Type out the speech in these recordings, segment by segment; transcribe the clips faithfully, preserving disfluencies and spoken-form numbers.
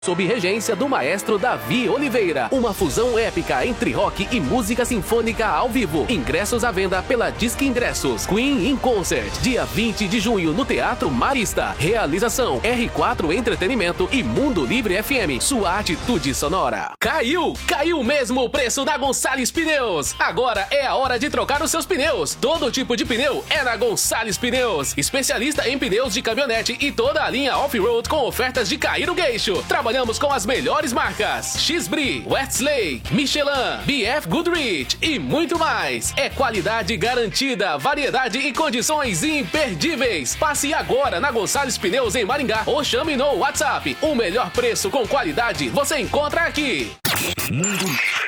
Sob regência do maestro Davi Oliveira. Uma fusão épica entre rock e música sinfônica ao vivo. Ingressos à venda pela Disque Ingressos. Queen in Concert. Dia vinte de junho no Teatro Marista. Realização R quatro Entretenimento e Mundo Livre F M. Sua atitude sonora. Caiu! Caiu mesmo o preço da Gonçalves Pneus. Agora é a hora de trocar os seus pneus. Todo tipo de pneu é na Gonçalves Pneus. Especialista em pneus de caminhonete e toda a linha off-road com ofertas de cair o queixo. Trabalhamos com as melhores marcas: X-Bri, Westlake, Michelin, B F Goodrich e muito mais. É qualidade garantida, variedade e condições imperdíveis. Passe agora na Gonçalves Pneus em Maringá ou chame no WhatsApp. O melhor preço com qualidade você encontra aqui. Mundo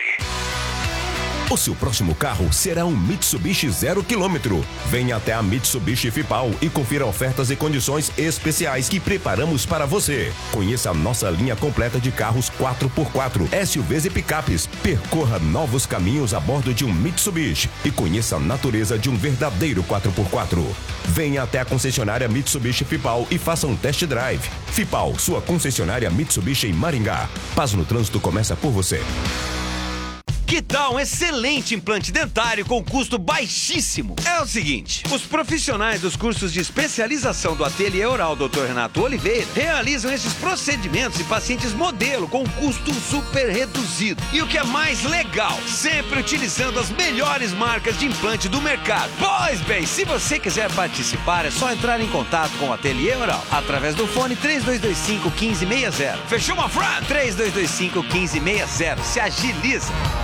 O seu próximo carro será um Mitsubishi zero quilômetro. Venha até a Mitsubishi Fipal e confira ofertas e condições especiais que preparamos para você. Conheça a nossa linha completa de carros quatro por quatro, S U Vs e picapes. Percorra novos caminhos a bordo de um Mitsubishi e conheça a natureza de um verdadeiro quatro por quatro. Venha até a concessionária Mitsubishi Fipal e faça um test drive. Fipal, sua concessionária Mitsubishi em Maringá. Paz no trânsito começa por você. Que tal um excelente implante dentário com custo baixíssimo? É o seguinte, os profissionais dos cursos de especialização do Ateliê Oral doutor Renato Oliveira realizam esses procedimentos em pacientes modelo com custo super reduzido. E o que é mais legal, sempre utilizando as melhores marcas de implante do mercado. Pois bem, se você quiser participar, é só entrar em contato com o Ateliê Oral através do fone três dois dois cinco, um cinco seis zero. Fechou, uma frase? três dois dois cinco, um cinco seis zero. Se agiliza!